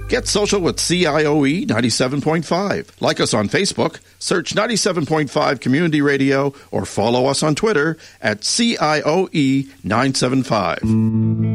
Get social with CIOE 97.5. Like us on Facebook, search 97.5 Community Radio, or follow us on Twitter at CIOE 975.